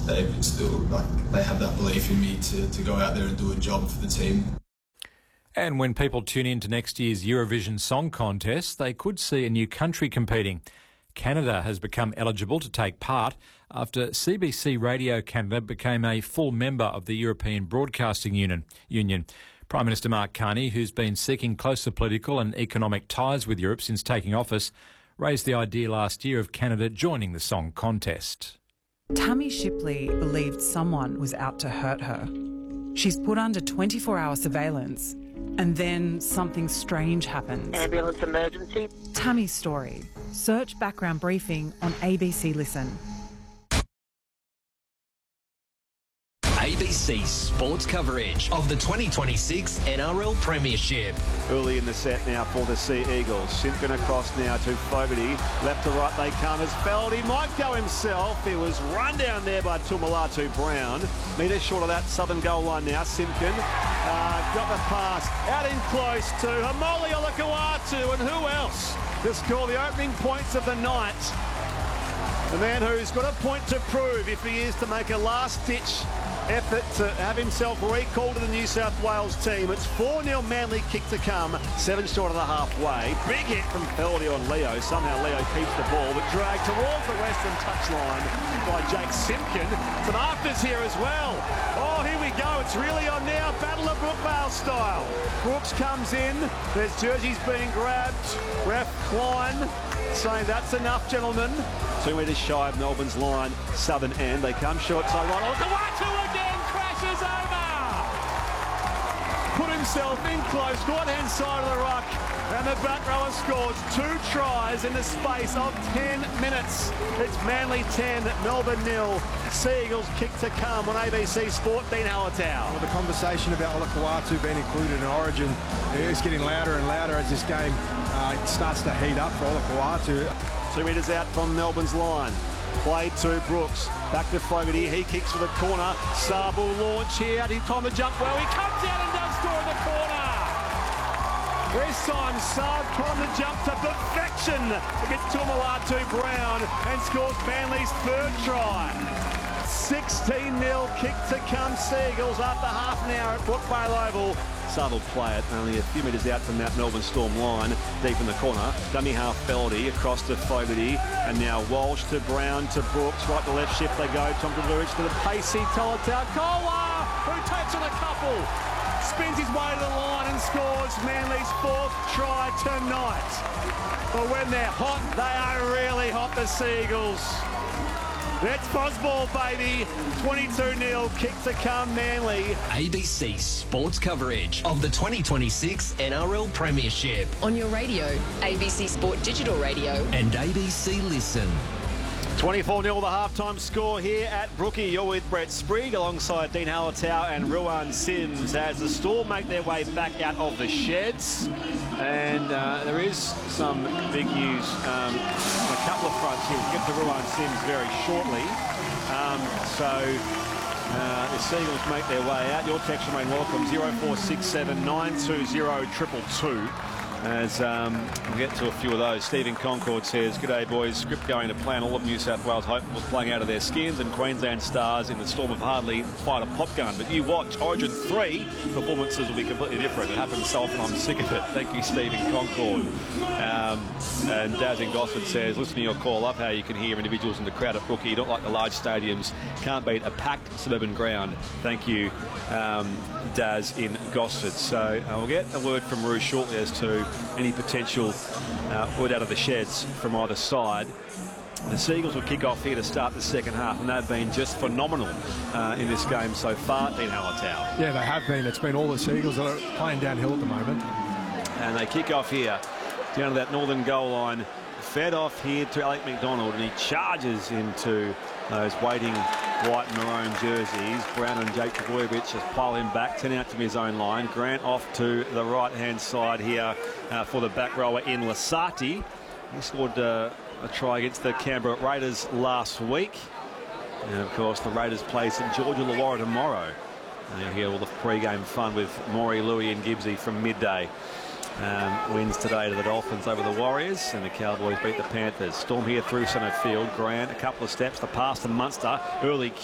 today, but still, they have that belief in me to go out there and do a job for the team. And when people tune in to next year's Eurovision Song Contest, they could see a new country competing. Canada has become eligible to take part after CBC Radio Canada became a full member of the European Broadcasting Union. Prime Minister Mark Carney, who's been seeking closer political and economic ties with Europe since taking office, raised the idea last year of Canada joining the song contest. Tammy Shipley believed someone was out to hurt her. She's put under 24-hour surveillance, and then something strange happens. Ambulance emergency. Tammy's story. Search background briefing on ABC Listen. ABC sports coverage of the 2026 NRL Premiership. Early in the set now for the Sea Eagles. Simpkin across now to Fogarty. Left to right they come as Feldy might go himself. He was run down there by Tuamulatu Brown. Metres short of that southern goal line now. Simpkin got the pass out in close to Haumole Olakau'atu, and who else to score the opening points of the night? The man who's got a point to prove if he is to make a last-ditch effort to have himself recalled to the New South Wales team. It's 4-0 Manly kick to come, 7 short of the halfway. Big hit from Feldy on Leo. Somehow Leo keeps the ball, but dragged towards the western touchline by Jake Simpkin. Some afters here as well. Oh, here we go. It's really on now. Battle of Brookvale style. Brooks comes in. There's jerseys being grabbed. Ref Klein saying that's enough, gentlemen. 2 metres shy of Melbourne's line, southern end. They come short side right. Olakau'atu again crashes over. Put himself in close, right-hand side of the ruck, and the back rower scores 2 tries in the space of 10 minutes. It's Manly 10, Melbourne 0. Sea Eagles kick to come on ABC Sport. Dean Hallertau. Well, the conversation about Olakau'atu being included in Origin is getting louder and louder as this game starts to heat up for Olakau'atu. 2 metres out from Melbourne's line. Played to Brooks. Back to Fogarty. He kicks for the corner. Saab will launch here. He timed the jump well. He comes out and does score in the corner. This time Saab timed the jump to perfection against Tuamulatu Brown and scores Manly's 3rd try. 16-0 kick to come Seagulls after half an hour at Brookvale Oval. Saab will play it only a few metres out from that Melbourne Storm line, deep in the corner. Dummy half Feldy across to Fogarty, and now Walsh to Brown to Brooks. Right to left shift they go. Tom Gavurich to the pacey Tolotau Kola, who takes on a couple. Spins his way to the line and scores Manly's 4th try tonight. But when they're hot, they are really hot, the Seagulls. That's Fuzzball, baby. 22-0 kick to come, Manly. ABC sports coverage of the 2026 NRL Premiership. On your radio, ABC Sport Digital Radio. And ABC Listen. 24-0 the halftime score here at Brookie. You're with Brett Sprigg alongside Dean Hallertau and Ruan Sims as the Storm make their way back out of the sheds. And there is some big news on a couple of fronts here. We'll get to Ruan Sims very shortly. The Seagulls make their way out. Your text remain welcome, 0467 920 222. As we'll get to a few of those. Stephen Concord says, "G'day boys, script going to plan. All of New South Wales hopefuls playing out of their skins, and Queensland Stars in the storm of hardly fired a pop gun. But you watch Origin 3, performances will be completely different. It happens so often, I'm sick of it." Thank you, Stephen Concord. And Daz in Gosford says, "Listen to your call. Love how you can hear individuals in the crowd at Brookie. You don't like the large stadiums. Can't beat a packed suburban ground." Thank you, Daz in Gosford. So we'll get a word from Roo shortly as to any potential wood out of the sheds from either side. The Seagulls will kick off here to start the second half, and they've been just phenomenal in this game so far, Dean Hallertau. Yeah, they have been. It's been all the Seagulls that are playing downhill at the moment. And they kick off here down to that northern goal line. Fed off here to Alec McDonald, and he charges into those waiting white and maroon jerseys. Brown and Jake Trbojevic just pile him back, 10 out to his own line. Grant off to the right-hand side here for the back rower in Lasati. He scored a try against the Canberra Raiders last week. And, of course, the Raiders play St George Illawarra tomorrow. And you'll hear all the pre-game fun with Maury, Louis and Gibbsy from midday. Wins today to the Dolphins over the Warriors, and the Cowboys beat the Panthers. Storm here through centre field. Grant, a couple of steps, the pass to Munster. Early